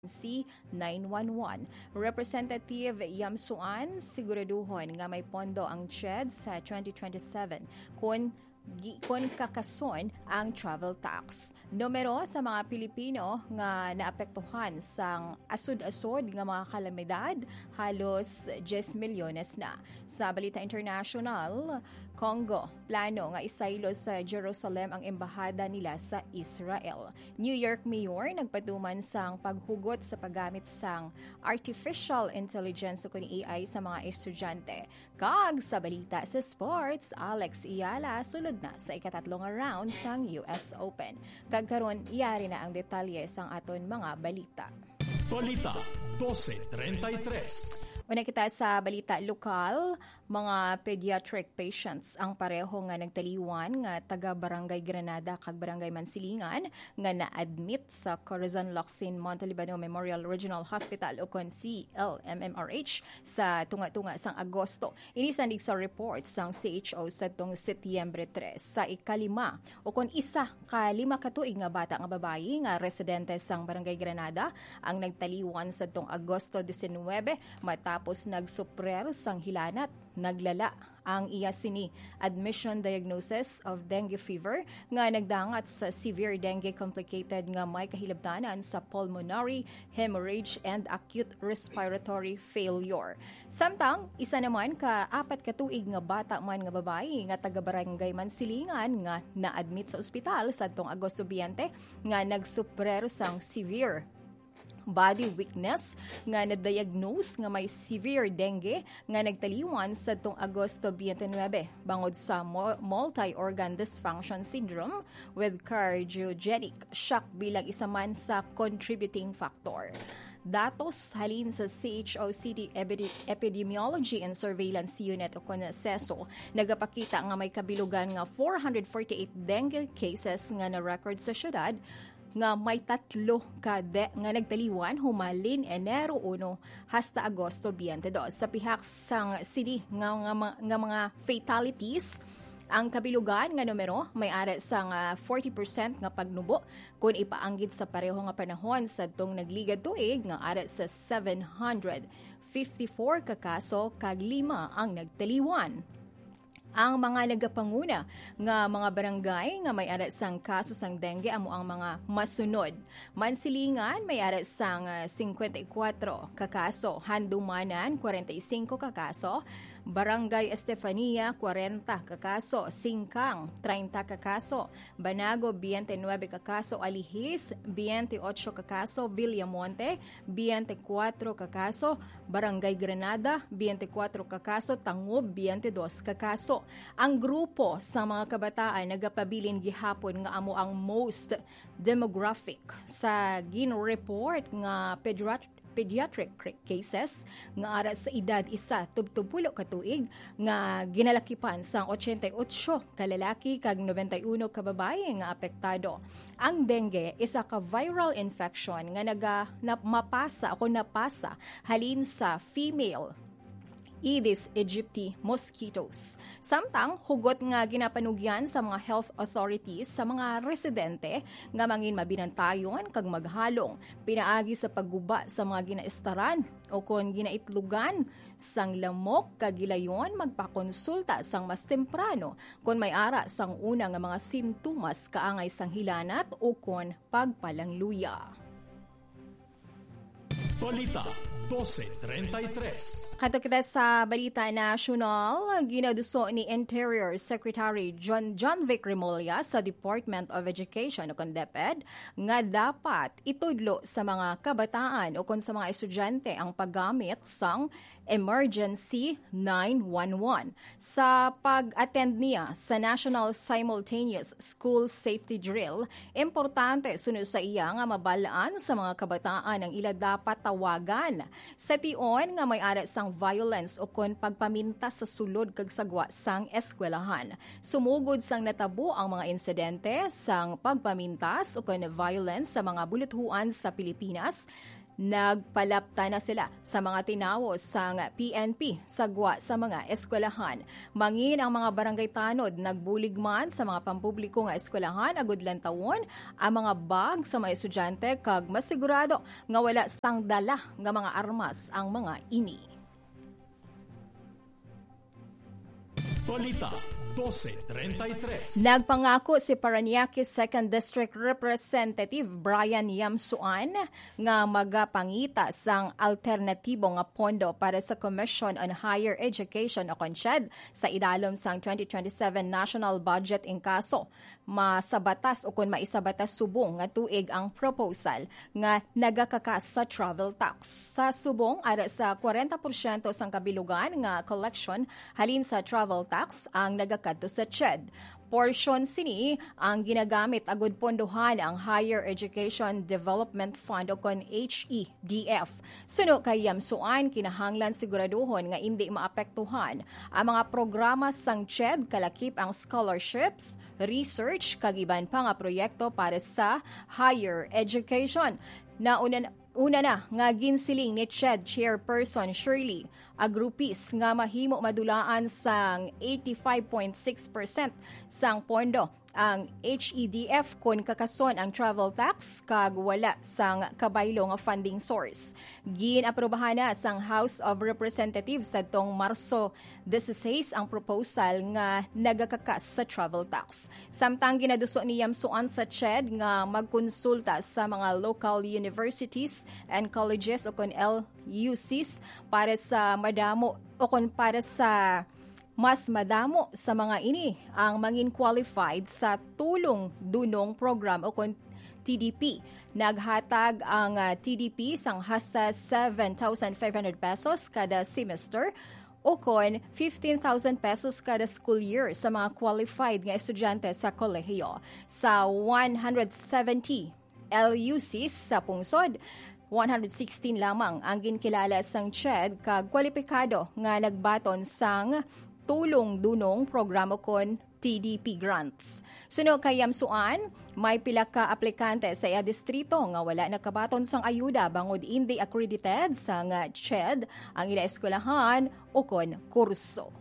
C911. Representative Yamsuan siguraduhon nga may pondo ang CHED sa 2027 kung kakason ang travel tax. Numero sa mga Pilipino nga naapektuhan sang asud-asud nga mga kalamidad halos 10 milyones na. Sa balita international, Congo plano nga isaylo sa Jerusalem ang embahada nila sa Israel. New York Mayor nagpatuman sang paghugot sa paggamit sang artificial intelligence o AI sa mga estudyante. Kag sa balita sa sports, Alex Iyala sulod na sa ikatatlong round sang US Open. Kagkaron iyari na ang detalye sang aton mga balita. Balita 12:33. Una kita sa balita lokal, mga pediatric patients ang pareho nga nagtaliwan nga taga Barangay Granada kag Barangay Mansilingan nga na-admit sa Corazon Locsin Montalibano Memorial Regional Hospital o kon CLMMRH sa tunga-tunga sang Agosto. Inisandig sa report sang CHO sa tong Setyembre 3 sa ikalima o kon isa ka lima katuig nga bata nga babayi nga residente sang Barangay Granada ang nagtaliwan sa tong Agosto 19 matapos nagsuprer sang hilanat. Naglala ang iya sini admission diagnosis of dengue fever nga nagdangat sa severe dengue complicated nga may kahilabtanan sa pulmonary hemorrhage and acute respiratory failure. Samtang isa naman ka apat ka tuig nga bata man nga babae nga taga Barangay Mansilingan nga na-admit sa ospital sadtong Agosto 20 nga nagsuprer sang severe body weakness nga na-diagnose nga may severe dengue nga nagtaliwan sa tong Agosto 29 bangod sa multi-organ dysfunction syndrome with cardiogenic shock bilang isa man sa contributing factor. Datos halin sa CHO City Epidemiology and Surveillance Unit o CESO nagapakita nga may kabilugan nga 448 dengue cases nga na-record sa syudad nga may 3 nga nagtaliwan humalin Enero 1 hasta Agosto 22. Sa pihak sang city nga mga fatalities, ang kabilugan nga numero may ara sang 40% nga pagnubo kung ipaanggid sa pareho nga panahon sa tong nagligad tuig nga ara sa 754 ka kaso kag 5 ang nagtaliwan. Ang mga nagapanguna nga mga barangay nga may ara sang kaso sang dengue amo ang mga masunod. Mansilingan may ara sang 54 ka kaso, Handumanan 45 ka kaso, Barangay Estefania 40 ka kaso, Singkang 30 ka kaso, Banago 29 ka kaso, Alihis 28 ka kaso, Villamonte 24 ka kaso, Barangay Granada 24 ka kaso, Tangub 22 ka kaso. Ang grupo sa mga kabataan nagapabilin gihapon nga amo ang most demographic sa gin-report nga pediatric cases nga ara sa edad 1-10 ka tuig nga ginalakipan sang 88 ka lalaki kag 91 ka babaye nga apektado. Ang dengue isa ka viral infection nga napasa halin sa female Aedes aegypti mosquitoes. Samtang hugot nga ginapanugyan sa mga health authorities sa mga residente nga mangin mabinantayon kag maghalong pinaagi sa pagguba sa mga ginaestaran o kon ginaitlugan sang lamok kag gilayon magpakonsulta sang mas temprano kon may ara sang una nga mga sintomas kaangay sang hilanat o kon pagpalangluya. Balita 12:33. Kato kita sa balita national, ginaduso ni Interior Secretary John Vic Remulla sa Department of Education o DepEd nga dapat itudlo sa mga kabataan o sa mga estudyante ang paggamit sang Emergency 911 sa pag-attend niya sa National Simultaneous School Safety Drill. Importante sunod sa iya nga mabalaan sa mga kabataan ang ila dapat tawagan sa tion nga may ara sang violence o kon pagpaminta sa sulod kag sagwa sang eskwelahan. Sumugod sang natabo ang mga insidente sang pagpamintas o kon violence sa mga buluthuan sa Pilipinas. nagpalapta na sila sa mga tinawos sang PNP sagwa sa mga eskwelahan. Mangin ang mga barangay tanod nagbulig man sa mga pampubliko nga eskwelahan agud lantawon ang mga bag sa mga estudyante kag masigurado nga wala sang dala nga mga armas ang mga ini. Balita 12:33. Nagpangako si Parañaque 2nd District Representative Brian Yamsuan nga magapangita sang alternatibo nga pondo para sa Commission on Higher Education o CONCHED sa idalom sang 2027 National Budget in kaso masabatas o kun maisabatas subong nga tuig ang proposal nga nagakakas sa travel tax. Sa subong ara sa 40% sang kabilugan nga collection halin sa travel tax ang nagakadto sa CHED. Portion sini ang ginagamit agud pondohan ang Higher Education Development Fund o kon HEDF. Suno kay Yamsuan, kinahanglan siguraduhon nga hindi maapektuhan ang mga programa sang CHED kalakip ang scholarships, research, kag iban pa nga proyekto para sa higher education. Una na nga ginsiling ni CHED Chairperson Shirley Agrupis nga mahimo madulaan sang 85.6% sang pondo ang HEDF kung kakason ang travel tax kag wala sang kabaylo nga funding source. Ginaprobahan na sang House of Representatives sa tong Marso 16 ang proposal nga nagakakas sa travel tax. Samtang ginaduso ni Yamsuan sa CHED nga magkonsulta sa mga local universities and colleges o kon LUCs para sa madamo o kon para sa mas madamo sa mga ini ang mangin qualified sa tulong dunong program o kon TDP. Naghatag ang TDP sang hasta 7,500 pesos kada semester o kon 15,000 pesos kada school year sa mga qualified nga estudyante sa kolehiyo. Sa 170 LUCs sa pungsod, 116 lamang ang ginkilala sang CHED kag kwalipikado nga nagbaton sang tulong dunong programa kon TDP grants. Suno kay Yamsuan, may pila ka aplikante sa iya distrito nga wala nakabaton sang ayuda bangod hindi accredited sang CHED ang ila eskwelahan o kon kurso.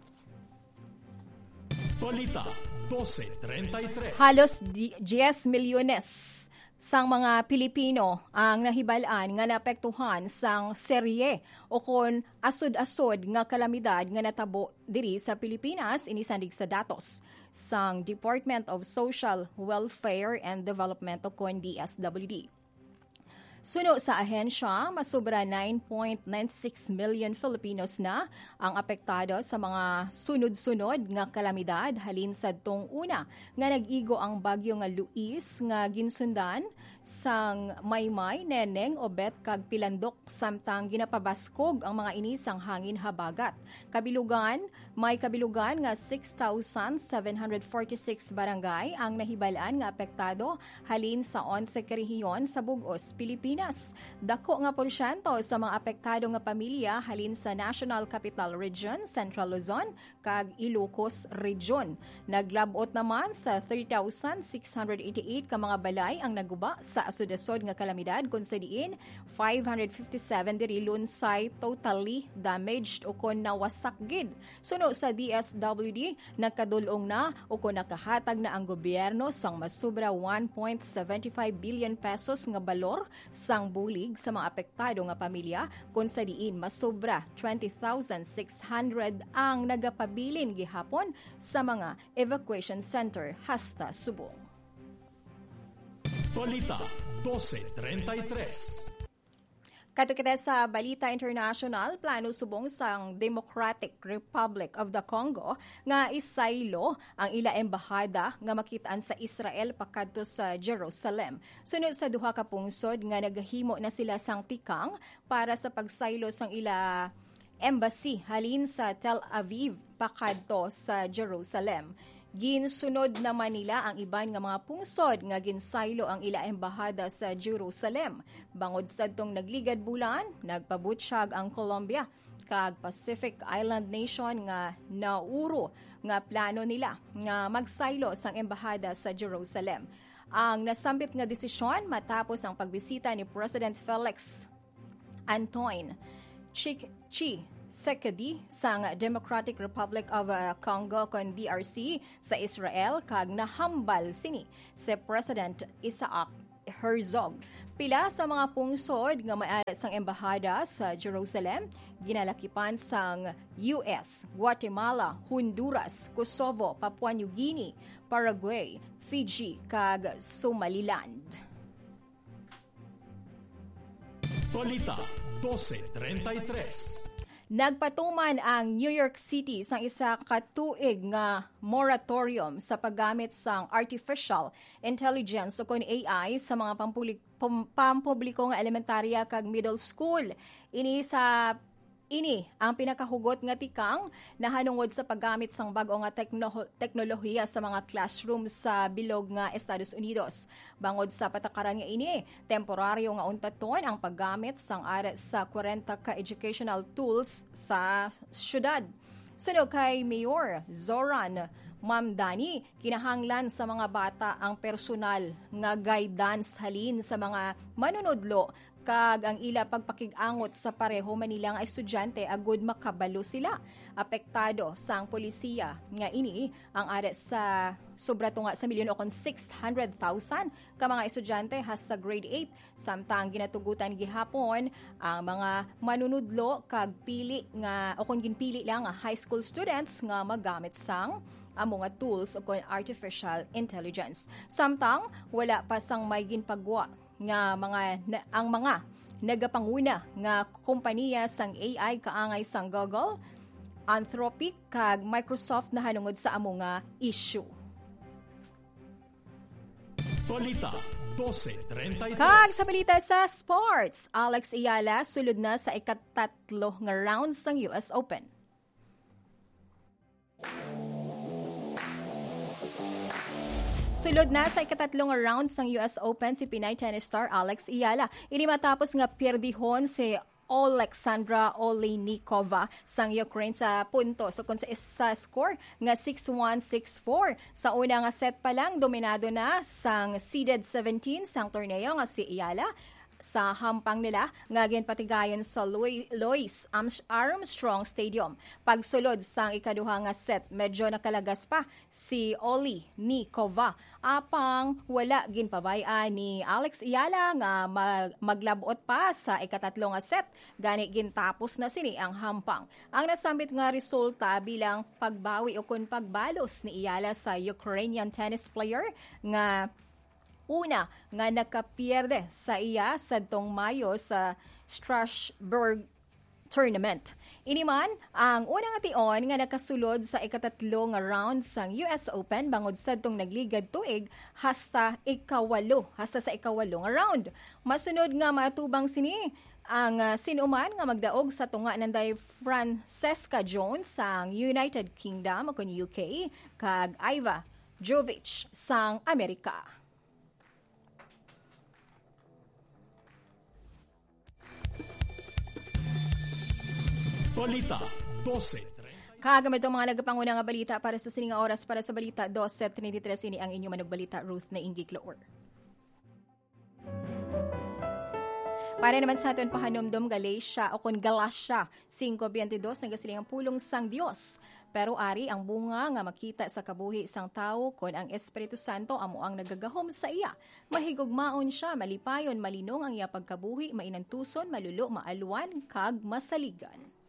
Balita 12:33. Halos 10 milyones sang mga Pilipino ang nahibalaan nga naapektuhan sang serye o kon asod-asod nga kalamidad nga natabo diri sa Pilipinas inisandig sa datos sang Department of Social Welfare and Development o kon DSWD. Suno sa ahensya, masubra 9.96 million Filipinos na ang apektado sa mga sunod-sunod nga kalamidad halin sa tong una nga nag-igo ang bagyo nga Luis nga ginsundan sang Maymay, Neneng, Obet kag Pilandok samtang ginapabaskog ang mga inisang hangin habagat. May kabilugan nga 6,746 barangay ang nahibalaan nga apektado halin sa 11 karehiyon sa Bugos, Pilipinas. Dako nga porsyento sa mga apektado nga pamilya halin sa National Capital Region, Central Luzon, kag Ilocos Region. Naglabot naman sa 3,688 ka mga balay ang naguba sa asod-asod nga kalamidad kung sa diin 557 diri lunsay totally damaged o kon nawasak gid. Suno sa DSWD, nakadulong na o kon nakahatag na ang gobyerno sang masubra 1.75 billion pesos nga balor sang bulig sa mga apektado nga pamilya kung sa diin masubra 20,600 ang nagapabilin gihapon sa mga evacuation center hasta subong. Balita 12:33. Kato kita sa Balita International, plano subong sang Democratic Republic of the Congo nga isaylo ang ila embahada nga makitaan sa Israel pakadto sa Jerusalem. Sunod sa duha ka pungsod nga naghimo na sila sang tikang para sa pagsaylo sang ila embassy halin sa Tel Aviv pakadto sa Jerusalem. Ginsunod naman nila ang iban nga mga pungsod nga ginsaylo ang ila embahada sa Jerusalem. Bangod sa tong nagligad bulan, nagpabutsyag ang Colombia kag Pacific Island Nation nga nauro nga plano nila nga magsaylo sang embahada sa Jerusalem. Ang nasambit nga desisyon matapos ang pagbisita ni President Felix Antoine Tshisekedi sang Democratic Republic of Congo kon DRC sa Israel kag nahambal sini si President Isaac Herzog. Pila sa mga pungsod nga may sang embahada sa Jerusalem ginalakipan sang US, Guatemala, Honduras, Kosovo, Papua New Guinea, Paraguay, Fiji kag Somaliland. Balita 12:33. Nagpatuman ang New York City sang isa ka tuig nga moratorium sa paggamit sang artificial intelligence o kon AI sa mga pampubliko nga elementarya kag middle school. Ini ang pinakahugot nga tikang nahanungod sa paggamit sang bag-o nga teknolohiya sa mga classroom sa bilog nga Estados Unidos. Bangod sa patakaran nga ini, temporaryo nga untaton ang paggamit sang ara sa 40 ka educational tools sa syudad. Sunod kay Mayor Zoran Mamdani, kinahanglan sa mga bata ang personal nga guidance halin sa mga manunudlo kag ang ila pagpakig-angot sa pareho manila nga estudyante agud makabalo sila. Apektado sang polisiya nga ini ang ara sa sobra tunga sa milyon o kon 600,000 ka mga estudyante hasta grade 8 samtang ginatugutan gihapon ang mga manunudlo kag pili nga o kon ginpili lang nga high school students nga magamit sang amo nga tools o kon artificial intelligence. Samtang wala pa sang may ginpagwa nga ang mga nagapanguna nga kompanya sang AI kaangay sang Google, Anthropic kag Microsoft na hanungod sa amo nga issue. Balita 12:33. Kag sa balita sa sports, Alex Ayala sulod na sa ikatatlo nga round sang US Open. Sulod na sa ikatatlong round sang US Open si Pinay tennis star Alex Ayala. Ini matapos nga pierdihon si Alexandra Olejnikova sang Ukraine sa punto. So kung sa score nga 6-1, 6-4. Sa una nga set pa lang, dominado na sang seeded 17 sang torneo nga si Ayala. Sa hampang nila nga ginpatigayon sa Louis Armstrong Stadium. Pagsulod sang ikaduha nga set, medyo nakalagas pa si Olejnikova. Apang wala ginpabay-an ni Alex Ayala nga maglabot pa sa ikatatlo nga set. Gani gintapos na sini ang hampang. Ang nasambit nga resulta bilang pagbawi o kun pagbalos ni Ayala sa Ukrainian tennis player nga una nga nakapierde sa iya sadtong Mayo sa Strasbourg tournament. Iniman, ang unang ation nga nakasulod sa ikatatlo nga round sang US Open bangod sadtong nagligad tuig hasta sa ikawalo nga round. Masunod nga matubang sini ang sinuman nga magdaog sa tunga nanday Francesca Jones sang United Kingdom o kun UK kag Iva Jovic sang Amerika. Balita 12:33. Kagamit ang mga nagapanguna nga balita para sa sininga oras para sa balita 12:33 ini ang inyong manugbalita Ruth na Ingik Loor. Para naman sa aton pahanomdom Galatia o kon Galatia 5:22 nagasiling ang pulong sang Dios. Pero ari ang bunga nga makita sa kabuhi sang tao kon ang Espiritu Santo amo ang nagagahom sa iya. Mahigugmaon siya, malipayon, malinong ang iya pagkabuhi, mainantuson, malulo, maalwan, kag masaligan.